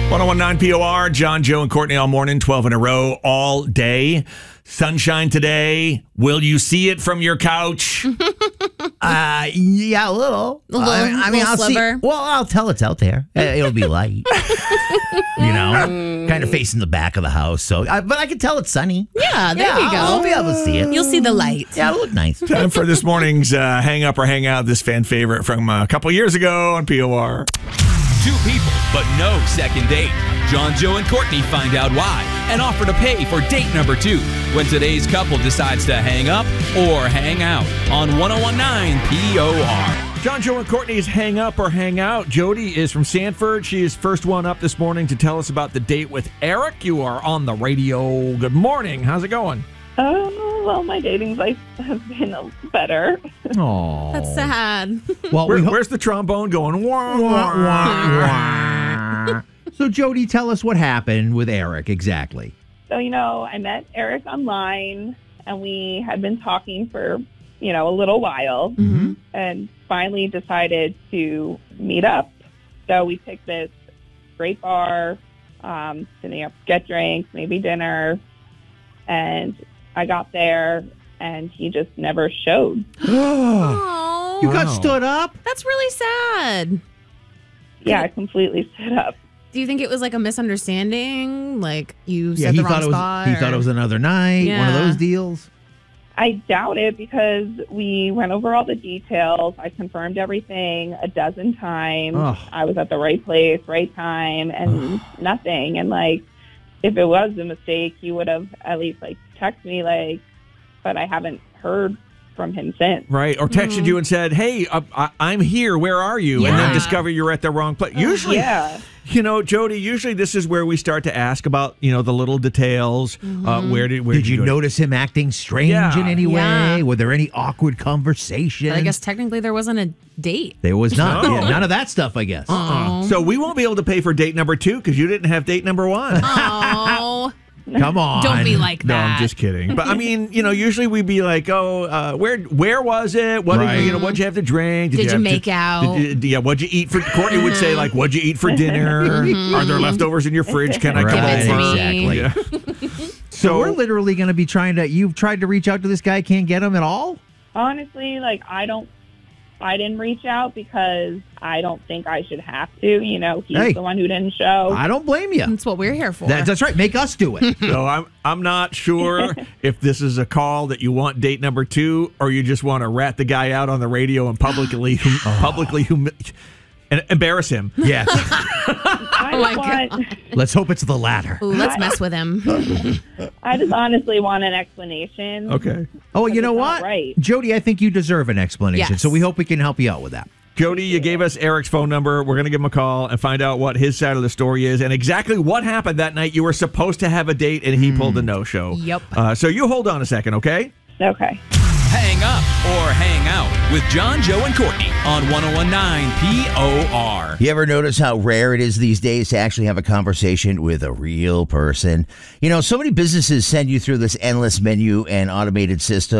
1019 POR, John, Joe, and Courtney all morning, 12 in a row, all day. Sunshine today. Will you see it from your couch? Yeah, a little. I mean, I'll sliver. see. Well, I'll tell it's out there. It'll be light. Kind of facing the back of the house. So, but I can tell it's sunny. Yeah, there you go. I'll be able to see it. You'll see the light. Yeah, it'll look nice. Time for this morning's Hang Up or Hang Out, this fan favorite from a couple years ago on POR. Two people, but no second date. John, Joe, and Courtney find out why and offer to pay for date number 2 when today's couple decides to hang up or hang out on 1019 POR. John, Joe, and Courtney's Hang Up or Hang Out. Jody is from Sanford. She is first one up this morning to tell us about the date with Eric. You are on the radio. Good morning. How's it going? Oh, well, my dating life has been better. Oh, That's sad. Well, where's the trombone going? Wah, wah, wah. So, Jody, tell us what happened with Eric exactly. So, I met Eric online, and we had been talking for, a little while, and finally decided to meet up. So we picked this great bar, sitting up, get drinks, maybe dinner, and I got there, and he just never showed. Oh, You got stood up? that's really sad. Yeah, I completely stood up. Do you think it was like a misunderstanding? Like you Yeah, said he the wrong thought it was. spot? He thought it was another night. One of Yeah. those deals. I doubt it because we went over all the details. I confirmed everything a dozen times. Ugh. I was at the right place, right time, and nothing. And if it was a mistake, he would have at least texted me but I haven't heard from him since. Right, or texted you and said, hey, I'm here, where are you? And then Yeah. discover you're at the wrong place. Usually, Yeah. Jody, usually this is where we start to ask about, the little details. Where did Did you go? notice him acting strange Yeah. in any way? Yeah. Were there any awkward conversations? But I guess technically there wasn't a date. there was not. No. Yeah, none of that stuff, I guess. So we won't be able to pay for date number 2 because you didn't have date number 1. Oh, Come on. don't be like No, that. I'm just kidding. But I mean, usually we'd be like, where was it? What Right. what'd you have to drink? Did you have make out? What'd you eat for? Courtney would say what'd you eat for dinner? Are there leftovers in your fridge? Can I come Right, Give it to over? me. exactly. Yeah. So we're literally going to be you've tried to reach out to this guy, can't get him at all? Honestly, I didn't reach out because I don't think I should have to. He's Hey. the one who didn't show. I don't blame you. That's what we're here for. That's right. Make us do it. So I'm not sure if this is a call that you want date number 2 or you just want to rat the guy out on the radio and publicly and embarrass him. Yes. I Oh my just want, Let's hope it's the latter. Ooh, let's mess with him. I just honestly want an explanation. Okay. Oh, you know it's what? not right. Jody, I think you deserve an explanation. Yes. So we hope we can help you out with that. Jody, you gave us Eric's phone number. We're going to give him a call and find out what his side of the story is and exactly what happened that night. You were supposed to have a date and he pulled a no-show. Yep. So you hold on a second, okay? Okay. Hang up or hang out with John, Joe, and Courtney on 1019 POR. You ever notice how rare it is these days to actually have a conversation with a real person? So many businesses send you through this endless menu and automated system.